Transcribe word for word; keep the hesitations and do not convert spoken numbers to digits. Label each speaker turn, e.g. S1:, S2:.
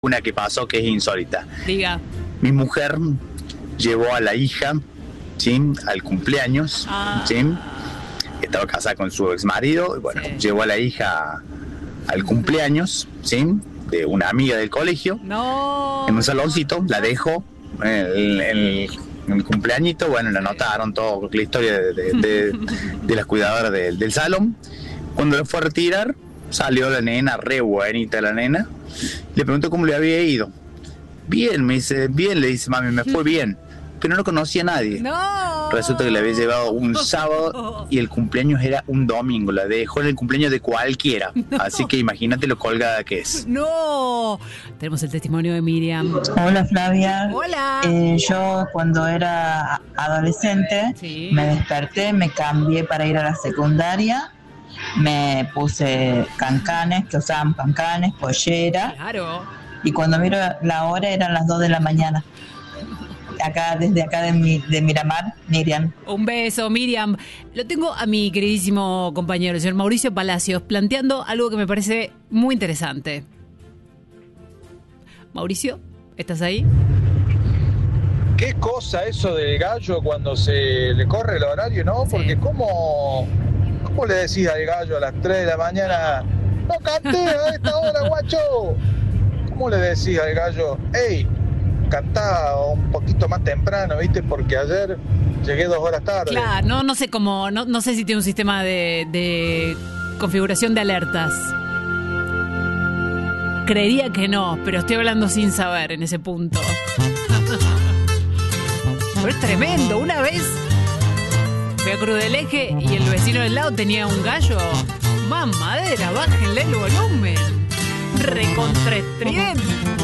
S1: Una que pasó que es insólita.
S2: Diga.
S1: Mi mujer llevó a la hija, ¿sí?, al cumpleaños,
S2: Ah.
S1: ¿sí?, estaba casada con su ex marido, y bueno,
S2: Sí.
S1: llevó a la hija al cumpleaños, ¿sí?, de una amiga del colegio,
S2: No.
S1: en un saloncito, la dejó en el, en el, en el cumpleañito, bueno, la anotaron todo, la historia de, de, de, de las cuidadoras de- del salón. Cuando la fue a retirar, salió la nena, re buenita la nena, le preguntó cómo le había ido. Bien, me dice, bien, le dice, mami, me fue bien, pero no conocía a nadie.
S2: No.
S1: Resulta que le había llevado un sábado y el cumpleaños era un domingo, la dejó en el cumpleaños de cualquiera, así que imagínate lo colgada que es.
S2: No. Tenemos el testimonio de Miriam.
S3: Hola Flavia.
S2: Hola.
S3: Eh, yo cuando era adolescente
S2: Sí.
S3: me desperté, me cambié para ir a la secundaria, me puse cancanes, que usaban cancanes, pollera,
S2: Claro.
S3: y cuando miro la hora eran las dos de la mañana. Acá, desde acá de, mi, de Miramar, Miriam.
S2: Un beso, Miriam. Lo tengo a mi queridísimo compañero, el señor Mauricio Palacios, planteando algo que me parece muy interesante. Mauricio, ¿estás ahí?
S4: ¿Qué cosa eso del gallo cuando se le corre el horario, no?
S2: Sí.
S4: Porque ¿cómo, cómo le decís al gallo a las tres de la mañana, no canté a esta hora, guacho? ¿Cómo le decís al gallo, hey, cantá un poquito más temprano, viste? Porque ayer llegué dos horas tarde.
S2: Claro, no, no sé cómo, no, no sé si tiene un sistema de, de configuración de alertas. Creería que no, pero estoy hablando sin saber en ese punto. Pero es tremendo. Una vez fui a Cruz del Eje y el vecino del lado tenía un gallo. Más madera, bájenle el volumen. Recontraestridente.